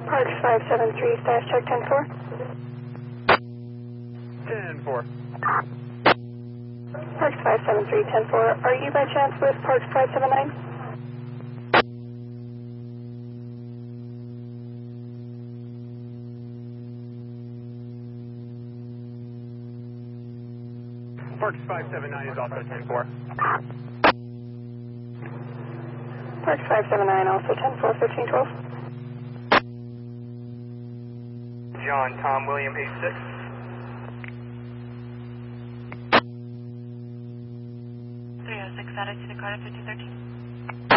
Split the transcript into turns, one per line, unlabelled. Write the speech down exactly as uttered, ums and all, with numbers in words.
Parks five seven three, status check ten four.
ten four.
Parks five seven three, ten four. Are you by chance with Parks five seven nine?
Parks five seven nine is also ten four.
Parks five seven nine, also ten four, fifteen twelve.
John, Tom, William, eight six.
three oh six, added to the card at fifteen thirteen.